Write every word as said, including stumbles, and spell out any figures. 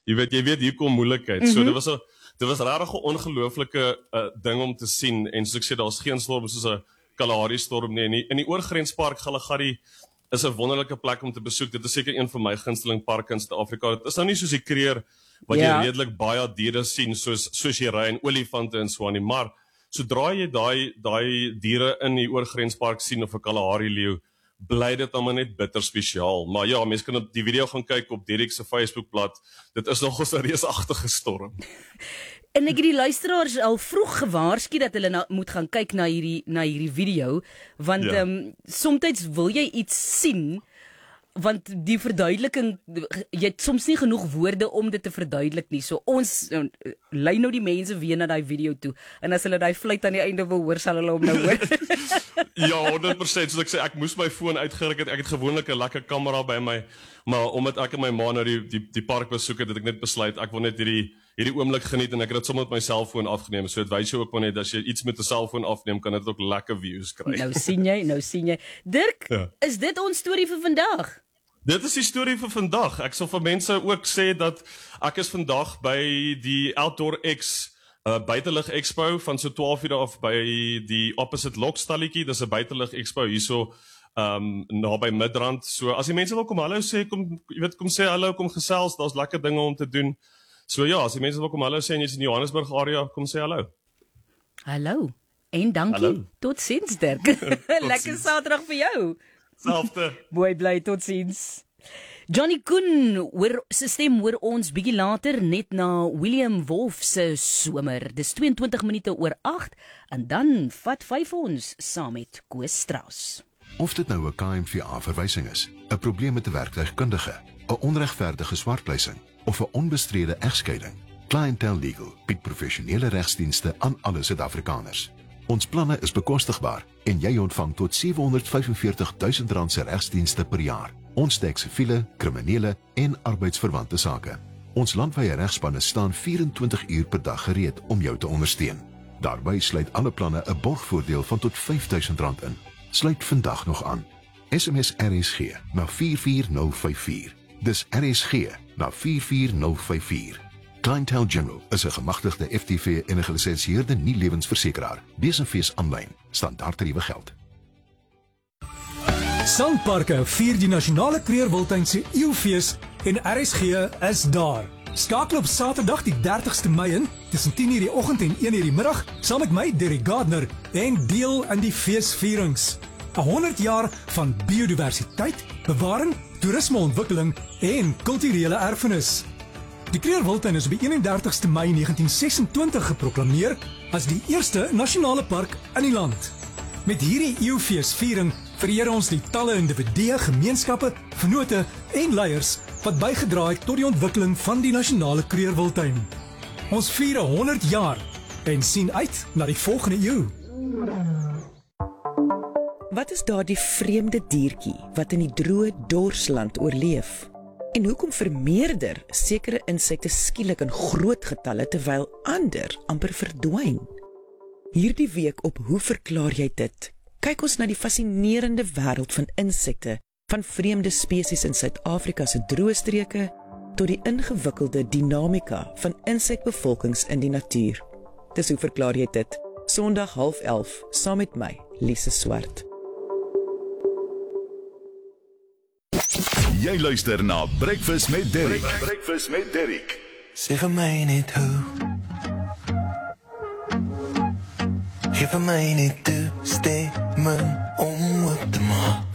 jy weet, jy weet, hier kom moeilikheid. Mm-hmm. So, dit was 'n, dit was regtig 'n ongelooflike uh, ding om te sien, en soos ek sê, daar's geen storm soos 'n Kalahari storm nie, en die, in die Oorgrenspark Kalahari is 'n wonderlike plek om te besoek. Dit is seker een van my gunsteling parke in Suid-Afrika. Dit is nou nie soos die Kruger, wat yeah. jy redelik baie diere sien, soos, soos jy ry en olifante en so aan nie, maar sodra jy daai daai diere in die Oorgrenspark sien of 'n Kalahari leeu, bly dit dan maar net bitter spesiaal. Maar ja, mense kan op die video gaan kyk op Derek se Facebookblad. Dit is nogals 'n reusagtige storm. En ek het die luisteraars al vroeg gewaarsku dat hulle na, moet gaan kyk na hierdie na hierdie video, want ja. um, soms wil jy iets sien, want die verduideliking, jy het soms nie genoeg woorde om dit te verduidelik nie, so ons uh, lei nou die mense weer na die video toe, en as hulle die fluit aan die einde wil hoor, sal hulle hom nou hoor. Ja, honderd persent, soos ek sê, ek moes my foon uitgeruk het, ek het gewoonlik 'n lekker kamera by my, maar omdat ek en my ma nou die, die, die park besoek het, het ek net besluit, ek wil net hierdie, hierdie oomblik geniet, en ek het dit sommer met my selfoon afgeneem, so het wys jou ook maar net, as jy iets met 'n selfoon afneem, kan dit ook lekker views kry. Nou sien jy, nou sien jy. Dirk, ja. Is dit ons storie vir vandag? Dit is die storie vir vandag. Ek sal vir mense ook sê dat ek is vandag by die Outdoor X uh, buitelug expo van so twaalf uur af by die Opposite Lock stalletjie. Dis 'n buitelug expo hierso um, naby Midrand. So as die mense wil kom hallo sê, kom jy weet kom sê hallo, kom gesels, daar's lekker dinge om te doen. So ja, as die mense wil kom hallo sê en jy's in die Johannesburg area, kom sê hallo. Hallo. En dankie. Hallo. Tot sins, Dirk. Lekker Saterdag vir jou. Selfde. Mooi bly, tot ziens. Johnny Koen, hoor, sy stem hoor ons bietjie later, net na William Wolf se somer. Dis tweeëntwintig minute oor agt, en dan vat vyf ons saam met Koos Strauss. Of dit nou 'n K M V A-verwysing is, 'n probleem met 'n werktuigkundige, 'n onregverdige swartpleising of 'n onbestrede egskeiding, Clientele Legal bied professionele regsdienste aan alle Suid-Afrikaners. Ons planne is bekostigbaar en jy ontvang tot sewehonderdvyfenveertig duisend rand se regsdienste per jaar. Ons dek siviele, kriminele en arbeidsverwante sake. Ons landwyse regspanne staan vyf-en-twintig uur per dag gereed om jou te ondersteun. Daarby sluit alle planne 'n borgvoordeel van tot vyf duisend rand in. Sluit vandag nog aan. S M S R S G na vier vier nul vyf vier. Dis R S G na vier vier nul vyf vier. Clientele General is 'n gemagtigde F T V en 'n gelisensieerde nie-lewensversekeraar. Wees 'n fees aanlyn. Standaardtariewe geld. Sandparke vier die nasionale Kreerwiltuin se eeufees en R S G is daar. Skakel op Saterdag die dertigste Mei in tussen tien uur die oggend en een uur die middag saam met my Derek Gardner en deel in die feesvierings. honderd jaar van biodiversiteit, bewaring, toerismeontwikkeling en kulturele erfenis. Die Kreerwiltuin is op die eenendertigste Mei negentien sesentwintig geproklameer as die eerste nasionale park in die land. Met hierdie eeufeesviering vereer ons die talle individue, gemeenskappe, vennote en leiers wat bygedra het tot die ontwikkeling van die nasionale Kreerwiltuin. Ons vier honderd jaar en sien uit na die volgende eeu. Wat is daardie vreemde diertjie wat in die droë dorsland oorleef? En hoekom vermeerder sekere insekte skielik in groot getalle terwyl ander amper verdwyn? Hierdie week op Hoe verklaar jy dit? Kyk ons na die fascinerende wêreld van insekte, van vreemde spesies in Suid-Afrika se droë streke tot die ingewikkelde dinamika van insekbevolkings in die natuur. Dis Hoe verklaar jy dit? Sondag half elf, saam met my, Lise Swart. Jy luister na Breakfast met Derek. Breakfast met Derek. Sê vir my net hoe. Geef vir my net toe stemmen om op te maak.